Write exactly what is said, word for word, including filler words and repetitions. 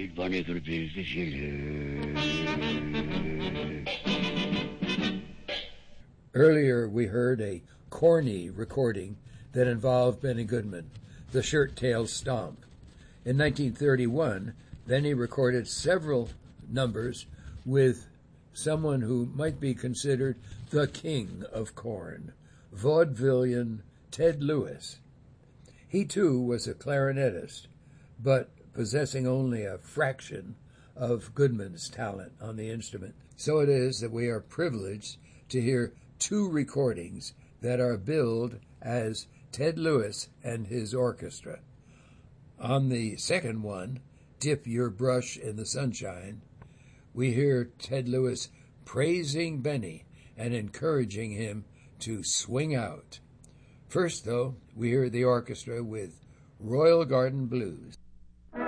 bana kırpıyorsun şeyler. Earlier we heard a corny recording that involved Benny Goodman, the Shirt Tail Stomp. In nineteen thirty-one, Benny recorded several numbers with someone who might be considered the king of corn, vaudevillian Ted Lewis. He too was a clarinetist, but possessing only a fraction of Goodman's talent on the instrument. So it is that we are privileged to hear two recordings that are billed as Ted Lewis and his orchestra. On the second one, Dip Your Brush in the Sunshine, we hear Ted Lewis praising Benny and encouraging him to swing out. First, though, we hear the orchestra with Royal Garden Blues.